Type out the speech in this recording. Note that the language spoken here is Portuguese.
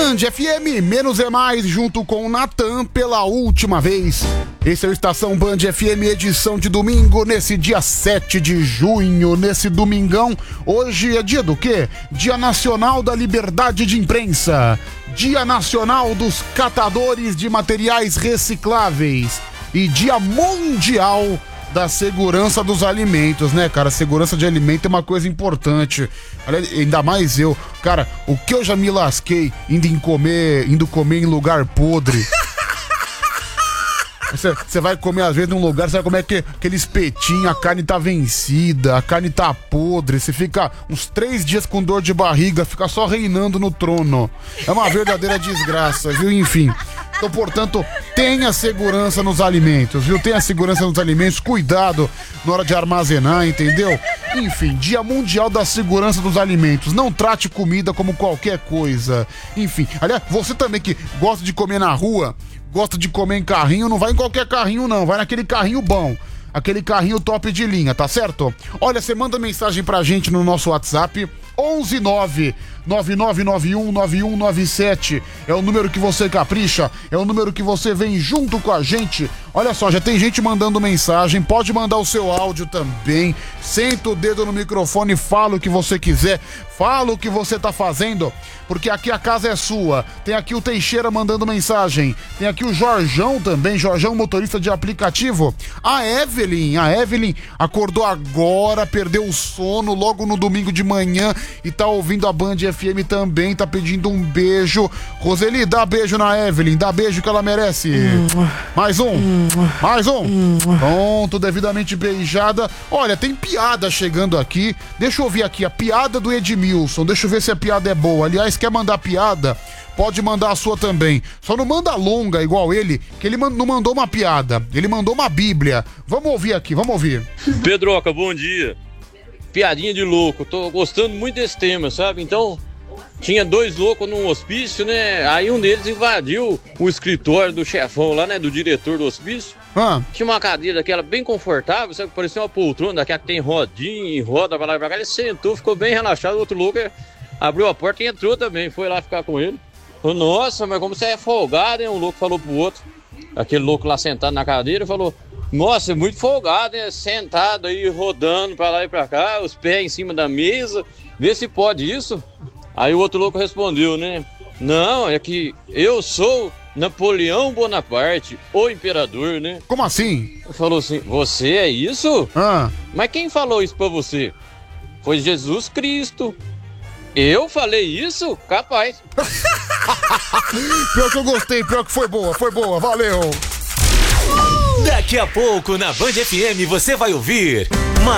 Band FM, menos é mais, junto com o Natan pela última vez. Esse é o Estação Band FM, edição de domingo, nesse dia 7 de junho, nesse domingão. Hoje é dia do quê? Dia Nacional da Liberdade de Imprensa, Dia Nacional dos Catadores de Materiais Recicláveis e Dia Mundial da Segurança dos Alimentos, né, cara? Segurança de alimento é uma coisa importante. Ainda mais eu. Cara, o que eu já me lasquei indo comer em lugar podre. Você vai comer às vezes num lugar, você vai comer aquele espetinho, a carne tá vencida, a carne tá podre, você fica uns 3 dias com dor de barriga, fica só reinando no trono. É uma verdadeira desgraça, viu? Enfim. Então, portanto, tenha segurança nos alimentos, viu? Tenha segurança nos alimentos, cuidado na hora de armazenar, entendeu? Enfim, Dia Mundial da Segurança dos Alimentos. Não trate comida como qualquer coisa. Enfim, aliás, você também que gosta de comer na rua, gosta de comer em carrinho, não vai em qualquer carrinho não, vai naquele carrinho bom, aquele carrinho top de linha, tá certo? Olha, você manda mensagem pra gente no nosso WhatsApp, 11999919197, é o número que você capricha, é o número que você vem junto com a gente. Olha só, já tem gente mandando mensagem, pode mandar o seu áudio também, senta o dedo no microfone, fala o que você quiser, fala o que você tá fazendo, porque aqui a casa é sua. Tem aqui o Teixeira mandando mensagem, tem aqui o Jorjão também, Jorjão, motorista de aplicativo. A Evelyn acordou agora, perdeu o sono logo no domingo de manhã e tá ouvindo a Band FM também, tá pedindo um beijo. Roseli, dá beijo na Evelyn, dá beijo que ela merece. Mais um. Pronto, devidamente beijada. Olha, tem piada chegando aqui. Deixa eu ouvir aqui a piada do Edmilson. Deixa eu ver se a piada é boa. Aliás, quer mandar piada? Pode mandar a sua também. Só não manda longa igual ele, que ele não mandou uma piada. Ele mandou uma bíblia. Vamos ouvir aqui, vamos ouvir. Pedroca, bom dia. Piadinha de louco. Tô gostando muito desse tema, sabe? Então, tinha 2 loucos num hospício, né? Aí um deles invadiu o escritório do chefão lá, né? Do diretor do hospício. Tinha uma cadeira daquela bem confortável, sabe? Parecia uma poltrona daquela que tem rodinha e roda pra lá e pra cá. Ele sentou, ficou bem relaxado. O outro louco abriu a porta e entrou também. Foi lá ficar com ele. Falou, nossa, mas como você é folgado, hein? Um louco falou pro outro. Aquele louco lá sentado na cadeira falou, nossa, é muito folgado, né? Sentado aí, rodando pra lá e pra cá, os pés em cima da mesa. Vê se pode isso. Aí o outro louco respondeu, né? Não, é que eu sou Napoleão Bonaparte, o imperador, né? Como assim? Falou assim, você é isso? Mas quem falou isso pra você? Foi Jesus Cristo. Eu falei isso? Capaz. Pior que eu gostei, pior que foi boa, valeu. Daqui a pouco na Band FM você vai ouvir